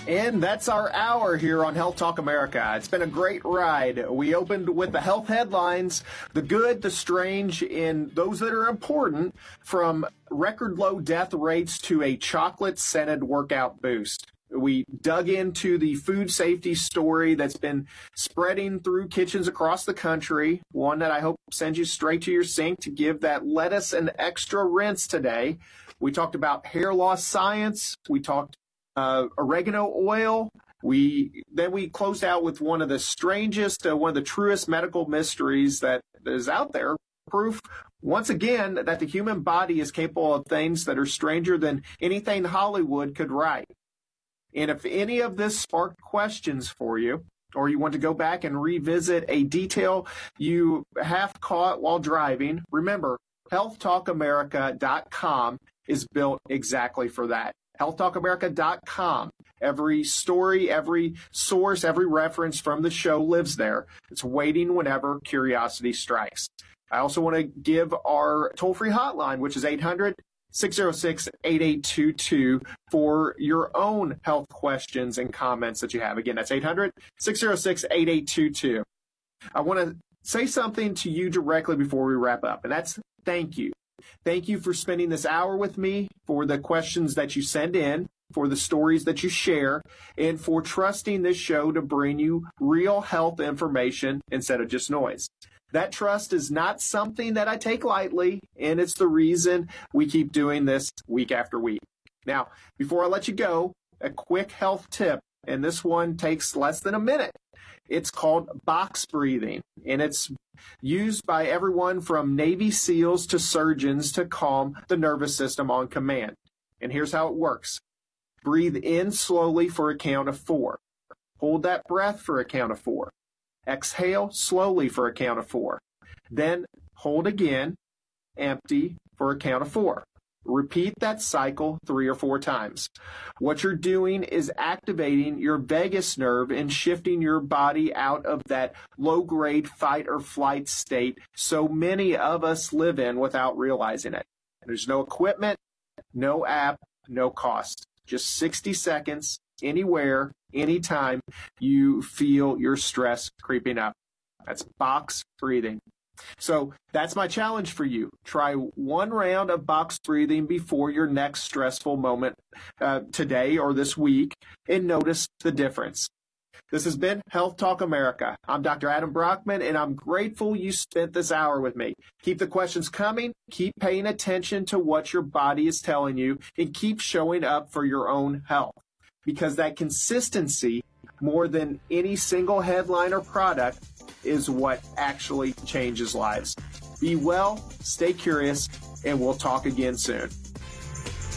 And that's our hour here on Health Talk America. It's been a great ride. We opened with the health headlines, the good, the strange, and those that are important, from record low death rates to a chocolate-scented workout boost. We dug into the food safety story that's been spreading through kitchens across the country, one that I hope sends you straight to your sink to give that lettuce an extra rinse today. We talked about hair loss science. We talked oregano oil. Then we closed out with one of the strangest, one of the truest medical mysteries that is out there. Proof, once again, that the human body is capable of things that are stranger than anything Hollywood could write. And if any of this sparked questions for you, or you want to go back and revisit a detail you half caught while driving, remember, healthtalkamerica.com is built exactly for that. healthtalkamerica.com. Every story, every source, every reference from the show lives there. It's waiting whenever curiosity strikes. I also want to give our toll-free hotline, which is 800-606-8822, for your own health questions and comments that you have. Again, that's 800-606-8822. I want to say something to you directly before we wrap up, and that's thank you. Thank you for spending this hour with me, for the questions that you send in, for the stories that you share, and for trusting this show to bring you real health information instead of just noise. That trust is not something that I take lightly, and it's the reason we keep doing this week after week. Now, before I let you go, a quick health tip, and this one takes less than a minute. It's called box breathing, and it's used by everyone from Navy SEALs to surgeons to calm the nervous system on command. And here's how it works. Breathe in slowly for a count of 4. Hold that breath for a count of 4. Exhale slowly for a count of 4. Then hold again, empty for a count of 4. Repeat that cycle 3 or 4 times. What you're doing is activating your vagus nerve and shifting your body out of that low-grade fight or flight state so many of us live in without realizing it. There's no equipment, no app, no cost. Just 60 seconds, anywhere, anytime you feel your stress creeping up. That's box breathing. So that's my challenge for you. Try one round of box breathing before your next stressful moment today or this week, and notice the difference. This has been Health Talk America. I'm Dr. Adam Brockman, and I'm grateful you spent this hour with me. Keep the questions coming. Keep paying attention to what your body is telling you, and keep showing up for your own health. Because that consistency, more than any single headline or product, is what actually changes lives. Be well, stay curious, and we'll talk again soon.